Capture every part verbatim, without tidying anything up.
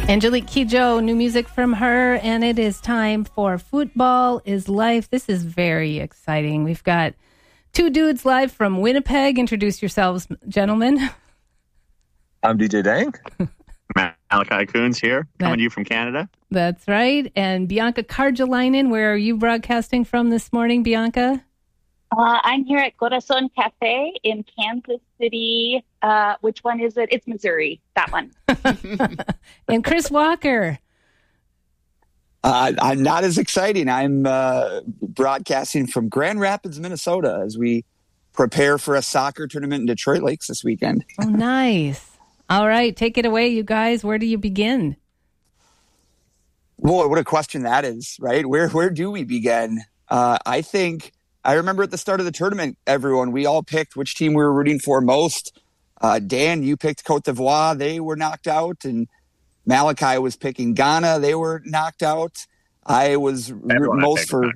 Angelique Kidjo, new music from her, and it is time for Football is Life. This is very exciting. We've got two dudes live from Winnipeg. Introduce yourselves, gentlemen. I'm D J Dang. Malachi Coons here, coming that, to you from Canada. That's right. And Bianca Karjalainen, where are you broadcasting from this morning, Bianca? Uh, I'm here at Corazon Cafe in Kansas City. Uh, which one is it? It's Missouri, that one. And Chris Walker. Uh, I'm not as exciting. I'm uh, broadcasting from Grand Rapids, Minnesota, as we prepare for a soccer tournament in Detroit Lakes this weekend. Oh, nice. All right, take it away, you guys. Where do you begin? Boy, what a question that is, right? Where where do we begin? Uh, I think I remember at the start of the tournament, everyone, we all picked which team we were rooting for most. Uh, Dan, you picked Cote d'Ivoire. They were knocked out. And Malachi was picking Ghana. They were knocked out. I was Everyone most for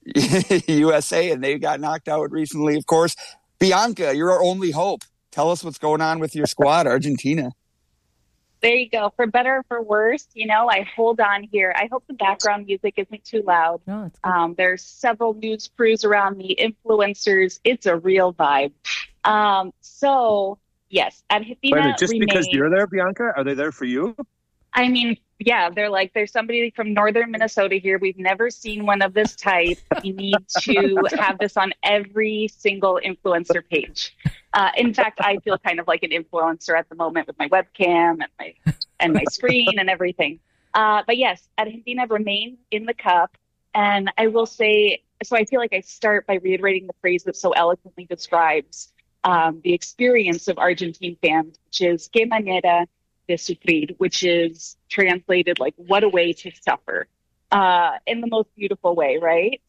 U S A, and they got knocked out recently, of course. Bianca, you're our only hope. Tell us what's going on with your squad, Argentina. There you go. For better or for worse, you know, I hold on here. I hope the background music isn't too loud. No, it's um, there's several news crews around me, influencers. It's a real vibe. Um, so, yes, Argentina Wait, just remains, because you're there, Bianca, are they there for you? I mean, yeah, they're like, there's somebody from northern Minnesota here. We've never seen one of this type. We need to have this on every single influencer page. Uh, in fact, I feel kind of like an influencer at the moment with my webcam and my and my screen and everything. Uh, but yes, Argentina remains in the cup. And I will say, so I feel like I start by reiterating the phrase that so eloquently describes um, the experience of Argentine fans, which is "Qué manera de sufrir," which is translated like "what a way to suffer," uh, in the most beautiful way, right?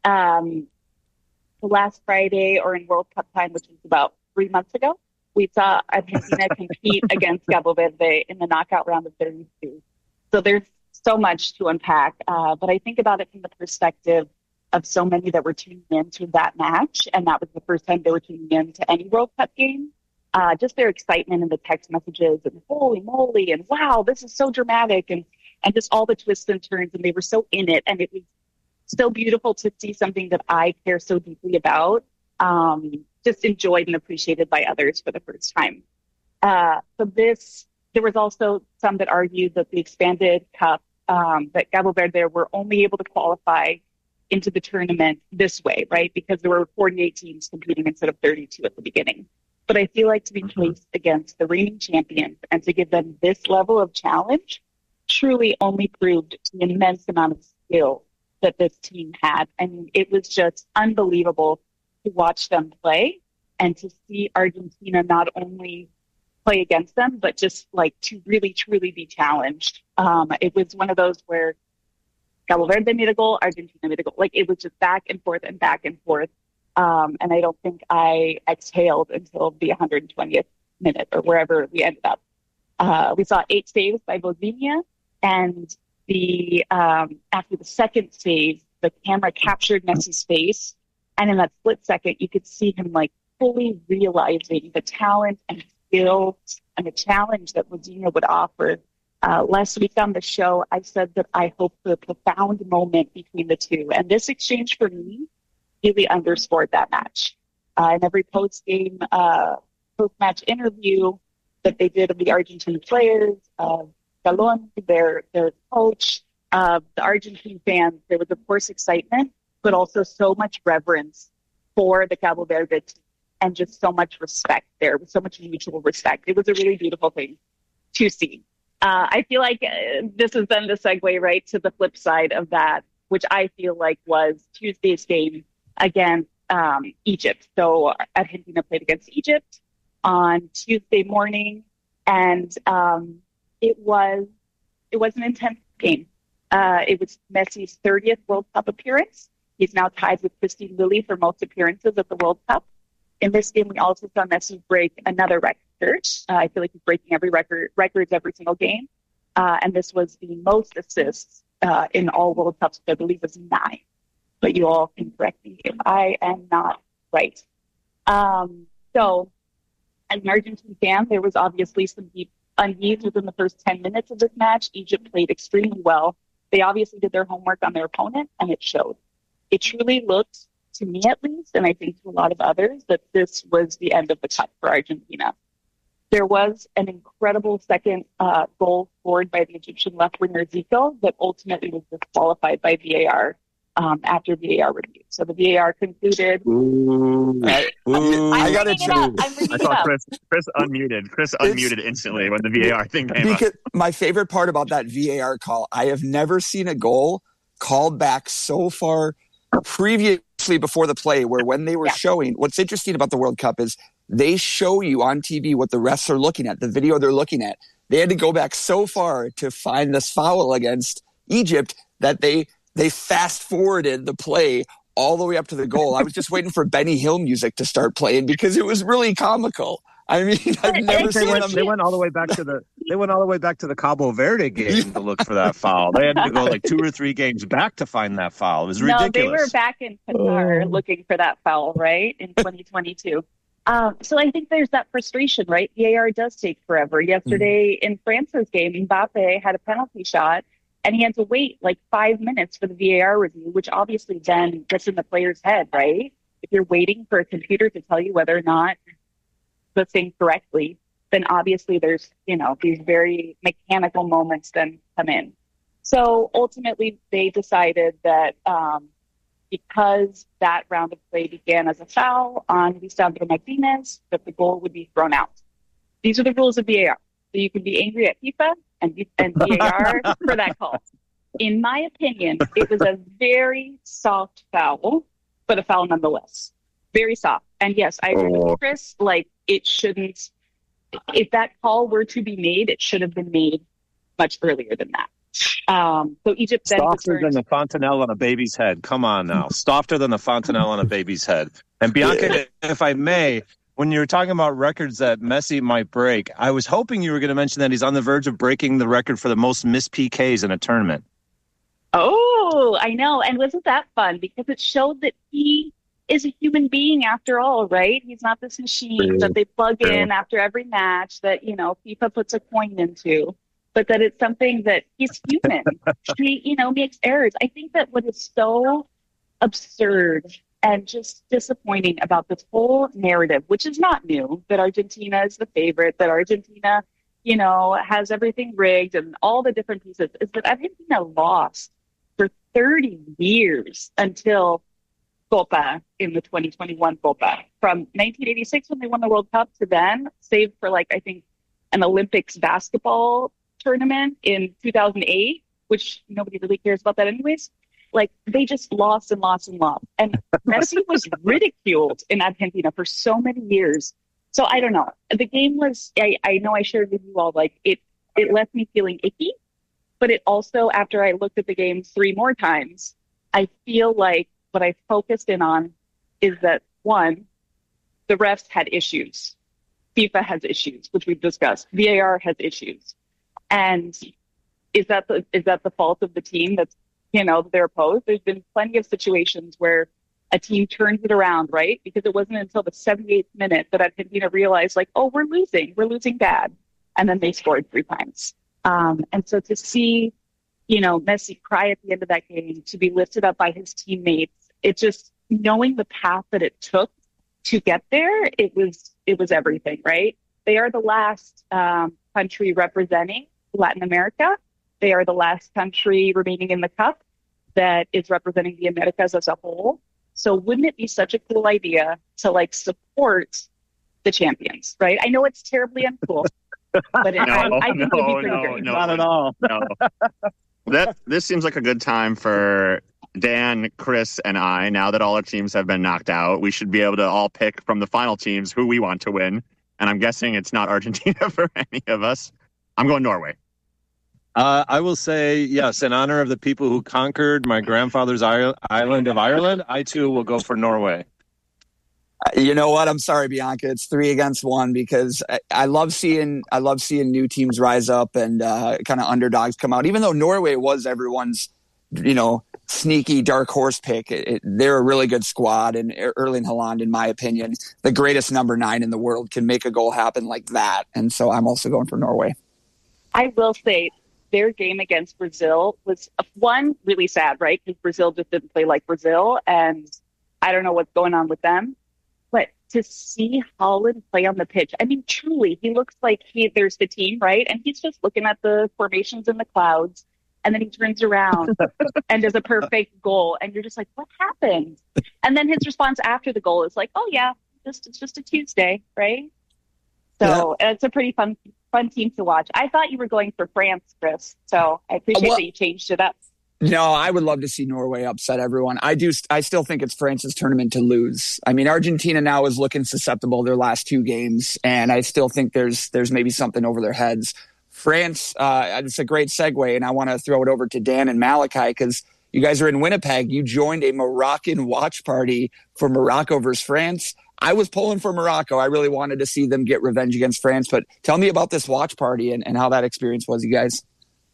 Um, the last Friday, or in World Cup time, which was about three months ago, we saw Argentina compete against Cabo Verde in the knockout round of thirty-two. So there's so much to unpack, uh, but I think about it from the perspective of so many that were tuning in to that match, and that was the first time they were tuning in to any World Cup game. Uh, just their excitement in the text messages and holy moly and wow, this is so dramatic, and and just all the twists and turns, and they were so in it, and it was so beautiful to see something that I care so deeply about um, just enjoyed and appreciated by others for the first time. Uh, so this, there was also some that argued that the expanded cup, um, that Cabo Verde were only able to qualify into the tournament this way, right? Because there were forty-eight teams competing instead of thirty-two at the beginning. But I feel like to be placed against the reigning champions and to give them this level of challenge truly only proved the immense amount of skill that this team had. And it was just unbelievable to watch them play and to see Argentina not only play against them, but just like to really, truly be challenged. Um, it was one of those where Cabo Verde made a goal, Argentina made a goal. Like it was just back and forth and back and forth. Um, and I don't think I exhaled until the one hundred twentieth minute or wherever we ended up. Uh, we saw eight saves by Bosnia, and the um, after the second save, the camera captured Messi's face, and in that split second, you could see him like fully realizing the talent and skill and the challenge that Bosnia would offer. Uh, last week on the show, I said that I hoped for a profound moment between the two, and this exchange for me really underscored that match. Uh, in every post-game, uh, post-match interview that they did of the Argentine players, uh, Scaloni, their their coach, uh, the Argentine fans, there was of course excitement, but also so much reverence for the Cabo Verde team and just so much respect there, with so much mutual respect. It was a really beautiful thing to see. Uh, I feel like uh, this is then the segue right to the flip side of that, which I feel like was Tuesday's game against um, Egypt. So Argentina played against Egypt on Tuesday morning, and um, it was it was an intense game. Uh, it was Messi's thirtieth World Cup appearance. He's now tied with Christine Lilly for most appearances at the World Cup. In this game, we also saw Messi break another record. Uh, I feel like he's breaking every record, records every single game. Uh, and this was the most assists uh, in all World Cups, which I believe was nine. But you all can correct me if I am not right. Um, so, as an Argentine fan, there was obviously some deep Unused within the first ten minutes of this match, Egypt played extremely well. They obviously did their homework on their opponent, and it showed. It truly looked, to me at least, and I think to a lot of others, that this was the end of the cut for Argentina. There was an incredible second uh, goal scored by the Egyptian left winger Zico that ultimately was disqualified by V A R um, after V A R review. So the V A R concluded. Ooh. I, Ooh. I got to I'm I reading it saw up. Chris, Chris unmuted. Chris unmuted instantly when the V A R thing came because up. my favorite part about that V A R call, I have never seen a goal called back so far previously before the play, where when they were Yeah. showing, what's interesting about the World Cup is they show you on T V what the refs are looking at, the video they're looking at. They had to go back so far to find this foul against Egypt that they they fast forwarded the play all the way up to the goal. I was just waiting for Benny Hill music to start playing because it was really comical. I mean, I've never They seen went, them. they went all the way back to the they went all the way back to the Cabo Verde game to look for that foul. They had to go like two or three games back to find that foul. It was ridiculous. No, they were back in Qatar Oh. looking for that foul, right, in twenty twenty-two. Um, so I think there's that frustration, right? V A R does take forever. Yesterday in France's game, Mbappe had a penalty shot, and he had to wait like five minutes for the V A R review, which obviously then gets in the player's head, right? If you're waiting for a computer to tell you whether or not the thing correctly, then obviously there's, you know, these very mechanical moments then come in. So ultimately they decided that um, because that round of play began as a foul on Lisandro Martinez, that the goal would be thrown out. These are the rules of V A R. So you can be angry at FIFA and, and V A R for that call. In my opinion, it was a very soft foul, but a foul nonetheless. Very soft. And yes, I agree with Chris. Like, it shouldn't, if that call were to be made, it should have been made much earlier than that. Um, so Egypt then Softer returned- than the fontanelle on a baby's head. Come on now. Softer than the fontanelle on a baby's head. And Bianca, if I may, when you were talking about records that Messi might break, I was hoping you were going to mention that he's on the verge of breaking the record for the most missed P Ks in a tournament. Oh, I know. And wasn't that fun? Because it showed that he is a human being after all, right? He's not this machine that they plug in after every match that, you know, FIFA puts a coin into, but that it's something that he's human. He, you know, makes errors. I think that what is so absurd and just disappointing about this whole narrative, which is not new, that Argentina is the favorite, that Argentina, you know, has everything rigged and all the different pieces, is that Argentina lost for thirty years until Copa in the twenty twenty-one Copa. From nineteen eighty-six when they won the World Cup to then, save for like, I think, an Olympics basketball tournament in two thousand eight, which nobody really cares about that anyways. Like, they just lost and lost and lost. And Messi was ridiculed in Argentina for so many years. So I don't know. The game was, I, I know I shared with you all, like, it, it left me feeling icky. But it also, after I looked at the game three more times, I feel like what I focused in on is that, one, the refs had issues. FIFA has issues, which we've discussed. V A R has issues. And is that the, is that the fault of the team that's, you know, they're opposed? There's been plenty of situations where a team turns it around, right? Because it wasn't until the seventy-eighth minute that Argentina realized, like, oh, we're losing. We're losing bad. And then they scored three times. Um, and so to see, you know, Messi cry at the end of that game, to be lifted up by his teammates, it just, knowing the path that it took to get there, it was it was everything, right? They are the last um, country representing Latin America. They are the last country remaining in the Cup that is representing the Americas as a whole. So wouldn't it be such a cool idea to, like, support the champions, right? I know it's terribly uncool, but it, No, I, I think no, it would be pretty no, great. no. Not at all. No. That this seems like a good time for Dan, Chris, and I. Now that all our teams have been knocked out, we should be able to all pick from the final teams who we want to win. And I'm guessing it's not Argentina for any of us. I'm going Norway. Uh, I will say, yes, in honor of the people who conquered my grandfather's island of Ireland, I too will go for Norway. You know what? I'm sorry, Bianca. It's three against one because I, I love seeing I love seeing new teams rise up and uh, kind of underdogs come out. Even though Norway was everyone's, you know, sneaky dark horse pick, it, it, they're a really good squad. And Erling Haaland, in my opinion, the greatest number nine in the world, can make a goal happen like that. And so I'm also going for Norway. I will say their game against Brazil was, one, really sad, right? Because Brazil just didn't play like Brazil, and I don't know what's going on with them. But to see Haaland play on the pitch, I mean, truly, he looks like he there's the team, right? And he's just looking at the formations in the clouds, and then he turns around and does a perfect goal, and you're just like, what happened? And then his response after the goal is like, oh, yeah, just it's just a Tuesday, right? So yeah. It's a pretty fun fun team to watch. I thought you were going for France, Chris, so I appreciate well, that you changed it up. No, I would love to see Norway upset everyone. I do. I still think it's France's tournament to lose. I mean, Argentina now is looking susceptible their last two games, and I still think there's there's maybe something over their heads. France, uh, it's a great segue, and I want to throw it over to Dan and Malachi because you guys are in Winnipeg. You joined a Moroccan watch party for Morocco versus France. I was pulling for Morocco. I really wanted to see them get revenge against France. But tell me about this watch party and, and how that experience was, you guys.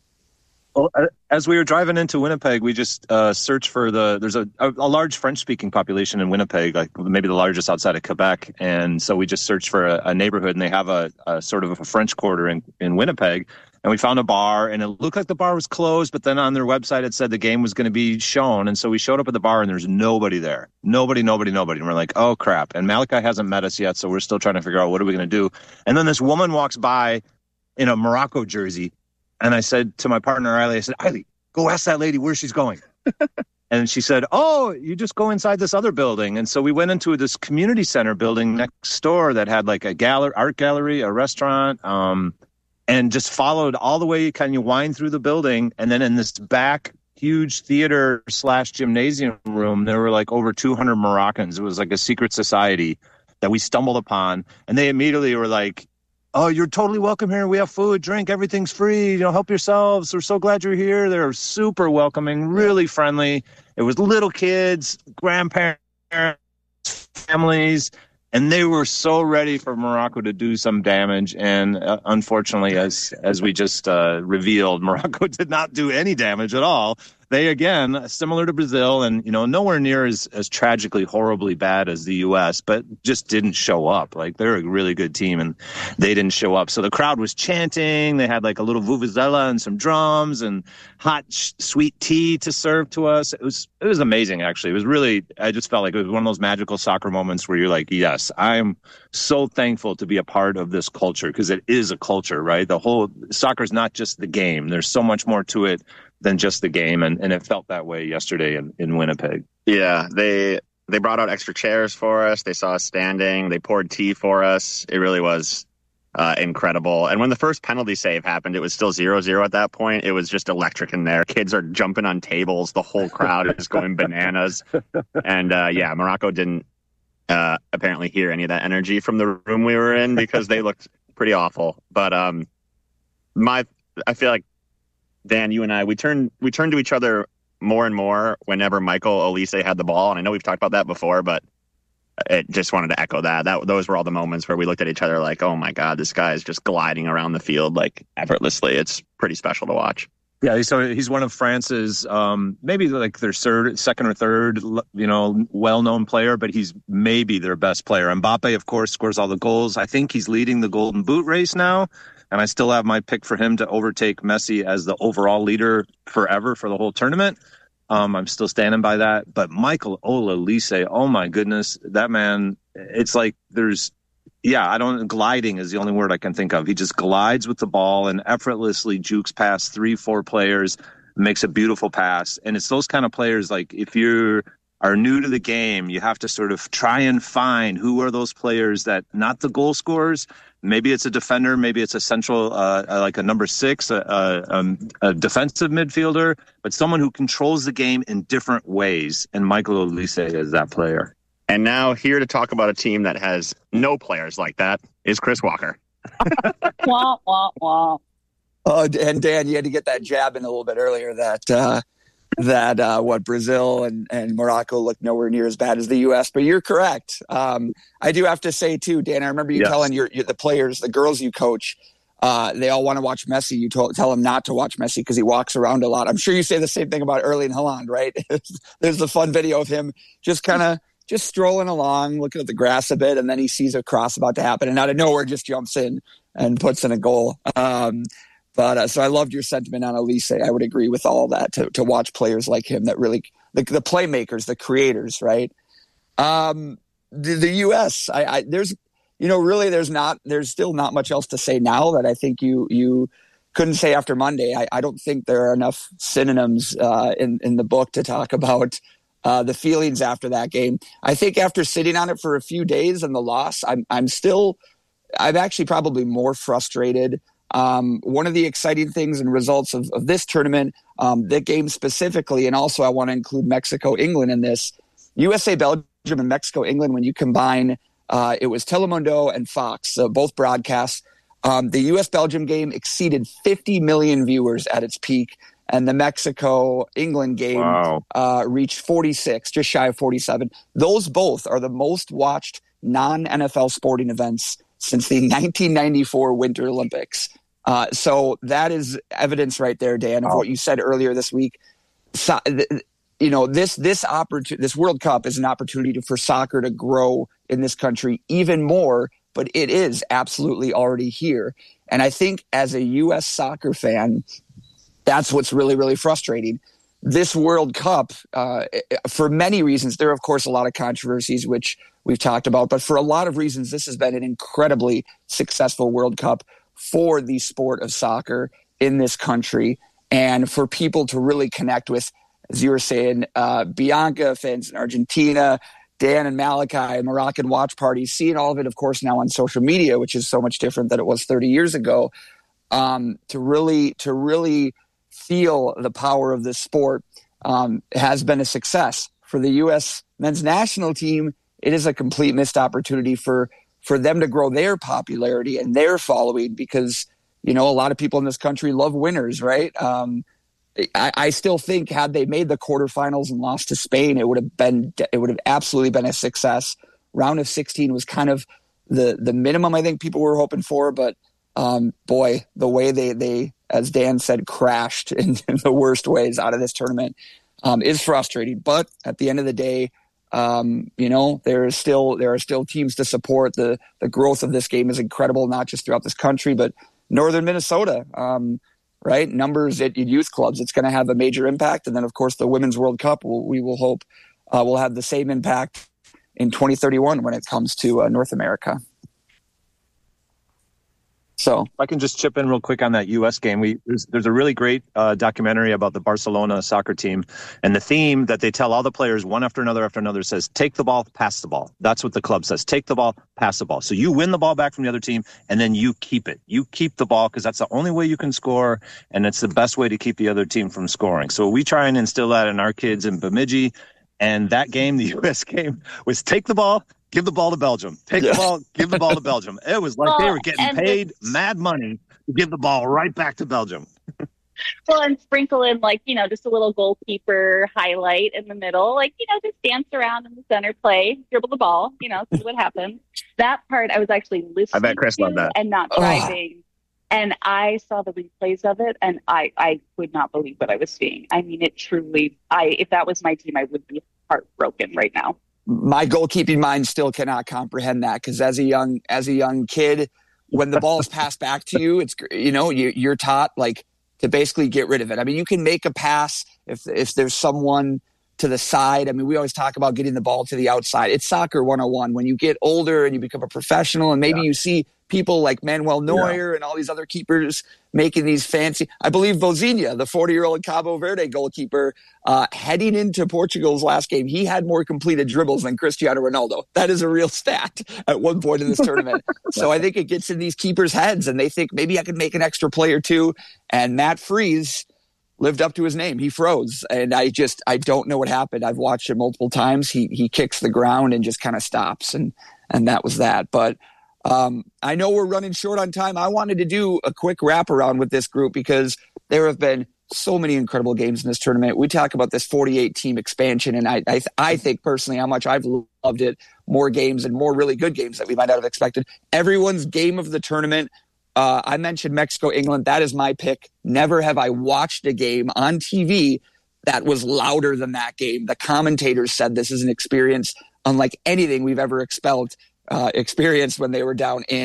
Well, as we were driving into Winnipeg, we just uh, searched for the, there's a, a, a large French-speaking population in Winnipeg, like maybe the largest outside of Quebec. And so we just searched for a, a neighborhood, and they have a, a sort of a French quarter in, in Winnipeg. And we found a bar, and it looked like the bar was closed, but then on their website it said the game was going to be shown. And so we showed up at the bar, and there's nobody there. Nobody, nobody, nobody. And we're like, oh, crap. And Malachi hasn't met us yet, so we're still trying to figure out what are we going to do. And then this woman walks by in a Morocco jersey, and I said to my partner, Eiley, I said, Eiley, go ask that lady where she's going. And she said, oh, you just go inside this other building. And so we went into this community center building next door that had like a gallery, art gallery, a restaurant, um, and just followed all the way, kind of wind through the building. And then in this back huge theater slash gymnasium room, there were like over two hundred Moroccans. It was like a secret society that we stumbled upon. And they immediately were like, oh, you're totally welcome here. We have food, drink, everything's free. You know, help yourselves. We're so glad you're here. They're super welcoming, really friendly. It was little kids, grandparents, families. And they were so ready for Morocco to do some damage. And uh, unfortunately, as as we just uh, revealed, Morocco did not do any damage at all. They, again, similar to Brazil, and, you know, nowhere near as, as tragically, horribly bad as the U S, but just didn't show up. Like, they're a really good team, and they didn't show up. So the crowd was chanting. They had, like, a little vuvuzela and some drums and hot, sh- sweet tea to serve to us. It was it was amazing, actually. It was really, I just felt like it was one of those magical soccer moments where you're like, yes, I'm so thankful to be a part of this culture, because it is a culture, right? The whole soccer is not just the game. There's so much more to it than just the game, and, and it felt that way yesterday in, in Winnipeg. Yeah, they they brought out extra chairs for us. They saw us standing. They poured tea for us. It really was uh, incredible. And when the first penalty save happened, it was still zero zero at that point. It was just electric in there. Kids are jumping on tables. The whole crowd is going bananas. And uh, yeah, Morocco didn't uh, apparently hear any of that energy from the room we were in, because they looked pretty awful. But um, my I feel like, Dan, you and I, we turned we turned to each other more and more whenever Michael Olise had the ball. And I know we've talked about that before, but it just wanted to echo that. That those were all the moments where we looked at each other like, oh my God, this guy is just gliding around the field like effortlessly. It's pretty special to watch. Yeah, so he's one of France's, um, maybe like their third, second or third, you know, well-known player, but he's maybe their best player. Mbappe, of course, scores all the goals. I think he's leading the Golden Boot race now. And I still have my pick for him to overtake Messi as the overall leader forever for the whole tournament. Um, I'm still standing by that. But Michael Olise, oh my goodness, that man, it's like there's, yeah, I don't, gliding is the only word I can think of. He just glides with the ball and effortlessly jukes past three, four players, makes a beautiful pass. And it's those kind of players, like if you are new to the game, you have to sort of try and find who are those players that, not the goal scorers. Maybe it's a defender, maybe it's a central, uh, like a number six, a, a, um, a defensive midfielder, but someone who controls the game in different ways. And Michael Olise is that player. And now here to talk about a team that has no players like that is Chris Walker. Wah, wah, wah. Oh, and Dan, you had to get that jab in a little bit earlier that uh, that uh, what Brazil and, and Morocco look nowhere near as bad as the U S, but you're correct. Um, I do have to say too, Dan, I remember you yes. telling your, your the players, the girls you coach, uh, they all want to watch Messi. You told, tell them not to watch Messi because he walks around a lot. I'm sure you say the same thing about Erling Haaland, right? There's a fun video of him just kind of just strolling along, looking at the grass a bit, and then he sees a cross about to happen, and out of nowhere just jumps in and puts in a goal. Um, But uh, so I loved your sentiment on Elise. I would agree with all that to, to watch players like him that really, the, the playmakers, the creators, right? Um, the, the U S, I, I, there's, you know, really there's not, there's still not much else to say now that I think you, you couldn't say after Monday. I, I don't think there are enough synonyms uh, in, in the book to talk about uh, the feelings after that game. I think after sitting on it for a few days and the loss, I'm, I'm still, I'm actually probably more frustrated. Um, one of the exciting things and results of, of this tournament, um, that game specifically, and also I want to include Mexico, England in this. U S A, Belgium, and Mexico, England, when you combine, uh, it was Telemundo and Fox, uh, both broadcasts. Um, the U S Belgium game exceeded fifty million viewers at its peak, and the Mexico England game wow. uh, reached forty-six, just shy of forty-seven. Those both are the most watched non-N F L sporting events since the nineteen ninety-four Winter Olympics. Uh, so that is evidence right there, Dan, of wow. what you said earlier this week. So, you know, this this opportunity, this World Cup is an opportunity to, for soccer to grow in this country even more, but it is absolutely already here. And I think as a U S soccer fan, that's what's really, really frustrating. This World Cup, uh, for many reasons, there are, of course, a lot of controversies, which we've talked about, but for a lot of reasons, this has been an incredibly successful World Cup for the sport of soccer in this country, and for people to really connect with, as you were saying, uh, Bianca, fans in Argentina, Dan and Malachi, Moroccan watch parties, seeing all of it, of course, now on social media, which is so much different than it was thirty years ago, um, to really, to really feel the power of this sport um, has been a success. For the U S men's national team, it is a complete missed opportunity for for them to grow their popularity and their following, because, you know, a lot of people in this country love winners, right? Um, I, I still think had they made the quarterfinals and lost to Spain, it would have been, it would have absolutely been a success. Round of sixteen was kind of the, the minimum I think people were hoping for, but um, boy, the way they, they, as Dan said, crashed in, in the worst ways out of this tournament um, is frustrating. But at the end of the day, Um, you know, there is still there are still teams to support. The the growth of this game is incredible, not just throughout this country, but northern Minnesota, um, right? Numbers at youth clubs, it's going to have a major impact. And then, of course, the Women's World Cup, we'll, we will hope uh, will have the same impact in twenty thirty-one when it comes to uh, North America. So if I can just chip in real quick on that U S game. We there's, there's a really great uh, documentary about the Barcelona soccer team, and the theme that they tell all the players one after another after another says, take the ball, pass the ball. That's what the club says. Take the ball, pass the ball. So you win the ball back from the other team, and then you keep it. You keep the ball because that's the only way you can score, and it's the best way to keep the other team from scoring. So we try and instill that in our kids in Bemidji, and that game, the U S game, was take the ball, give the ball to Belgium. Take yeah. the ball, give the ball to Belgium. It was like well, they were getting paid the, mad money to give the ball right back to Belgium. Well, and sprinkle in, like, you know, just a little goalkeeper highlight in the middle. Like, you know, just dance around in the center, play, dribble the ball, you know, see what happens. That part I was actually listening I bet Chris to loved that. And not driving. Oh. And I saw the replays of it, and I, I could not believe what I was seeing. I mean, it truly, I if that was my team, I would be heartbroken right now. My goalkeeping mind still cannot comprehend that, because as a young as a young kid, when the ball is passed back to you, it's, you know, you, you're taught like to basically get rid of it. I mean, you can make a pass if if there's someone to the side. I mean, we always talk about getting the ball to the outside. It's soccer one oh one. When you get older and you become a professional, and maybe yeah. you see people like Manuel Neuer yeah. and all these other keepers making these fancy, I believe Vozinha, the forty-year-old Cabo Verde goalkeeper, uh, heading into Portugal's last game, he had more completed dribbles than Cristiano Ronaldo. That is a real stat at one point in this tournament. So I think it gets in these keepers' heads, and they think maybe I could make an extra play or two. And Matt Freese lived up to his name. He froze. And I just, I don't know what happened. I've watched it multiple times. He he kicks the ground and just kind of stops. And, and that was that. But Um, I know we're running short on time. I wanted to do a quick wraparound with this group because there have been so many incredible games in this tournament. We talk about this forty-eight team expansion, and I, I, I think personally how much I've loved it. More games and more really good games that we might not have expected. Everyone's game of the tournament. Uh, I mentioned Mexico, England. That is my pick. Never have I watched a game on T V that was louder than that game. The commentators said this is an experience unlike anything we've ever expelled. Uh, experienced when they were down in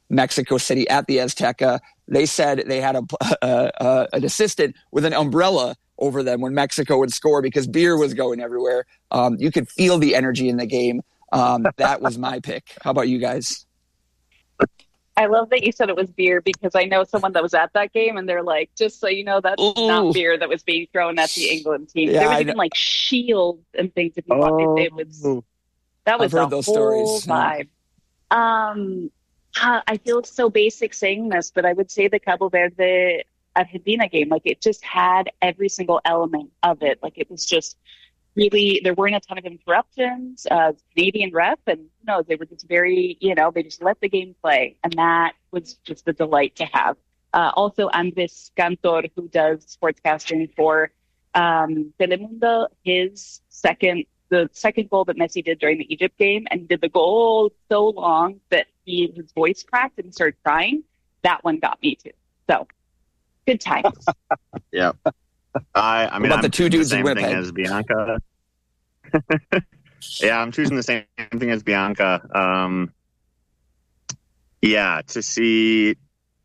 Mexico City at the Azteca. They said they had a, a, a an assistant with an umbrella over them when Mexico would score because beer was going everywhere. Um, you could feel the energy in the game. Um, that was my pick. How about you guys? I love that you said it was beer because I know someone that was at that game and they're like, just so you know, that's Ooh. not beer that was being thrown at the England team. Yeah, there was I even know. like shields and things if you wanted. It was, that was I've heard the those whole stories, yeah. vibe. Um, uh, I feel so basic saying this, but I would say the Cabo Verde Argentina game, like it just had every single element of it. Like it was just really, there weren't a ton of interruptions. Uh, Canadian ref, and you know, they were just very, you know, they just let the game play, and that was just a delight to have. Uh, also, Andres Cantor, who does sportscasting for um, Telemundo, his second, the second goal that Messi did during the Egypt game, and did the goal so long that he his voice cracked and he started crying. That one got me too. So, good times. Yeah. I, I mean, about I'm the two dudes the in same thing Winnipeg? as Bianca. Yeah, I'm choosing the same thing as Bianca. Um, yeah, to see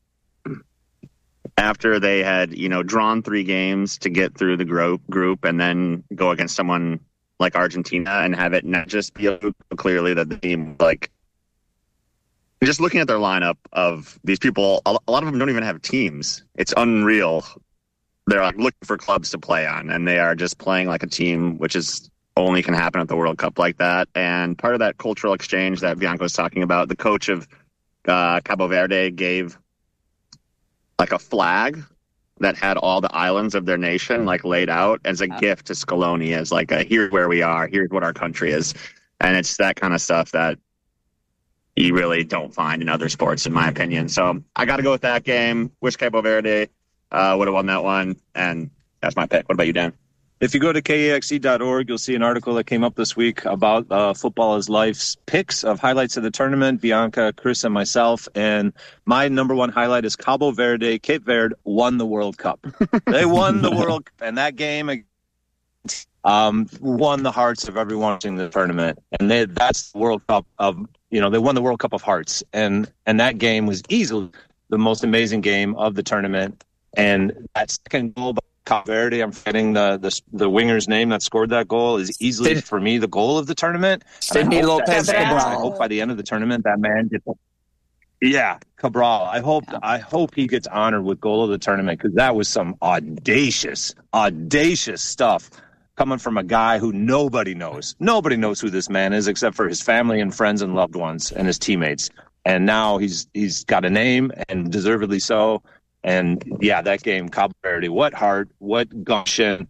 after they had, you know, drawn three games to get through the group group and then go against someone like Argentina and have it not just be clearly that the team, like, just looking at their lineup of these people, a lot of them don't even have teams. It's unreal. They're like looking for clubs to play on, and they are just playing like a team, which is only can happen at the World Cup like that. And part of that cultural exchange that Bianca was talking about, the coach of uh, Cabo Verde gave like a flag that had all the islands of their nation like laid out as a wow. gift to Scaloni, as like a here's where we are, here's what our country is. And it's that kind of stuff that you really don't find in other sports, in my opinion. So I got to go with that game. Wish Cabo Verde uh, would have won that one, and that's my pick. What about you, Dan? If you go to K A X E dot org, you'll see an article that came up this week about uh, Football is Life's picks of highlights of the tournament, Bianca, Chris, and myself. And my number one highlight is Cabo Verde. Cape Verde won the World Cup. They won the World Cup, and that game um, won the hearts of everyone watching the tournament. And they, that's the World Cup of, you know, they won the World Cup of hearts. And, and that game was easily the most amazing game of the tournament. And that second goal by Cabo Verde, I'm forgetting the, the the winger's name that scored that goal, is easily Sid, for me the goal of the tournament. Sidney Lopez that, Cabral. I hope by the end of the tournament that man gets. Yeah, Cabral. I hope yeah. I hope he gets honored with goal of the tournament, because that was some audacious, audacious stuff coming from a guy who nobody knows. Nobody knows who this man is except for his family and friends and loved ones and his teammates. And now he's he's got a name, and deservedly so. And yeah, that game, Cabo Verde, what heart, what gumption,